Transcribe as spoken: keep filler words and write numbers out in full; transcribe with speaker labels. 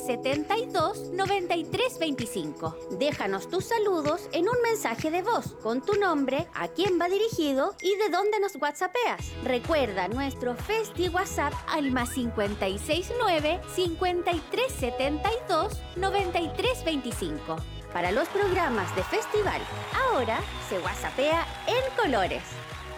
Speaker 1: setenta y dos, noventa y tres veinticinco. Déjanos tus saludos en un mensaje de voz con tu nombre, a quién va dirigido y de dónde nos whatsappeas. Recuerda nuestro Festi WhatsApp al más cincuenta y seis nueve, cincuenta y tres setenta y dos, noventa y tres veinticinco. Para los programas de festival, ahora se whatsappea en colores.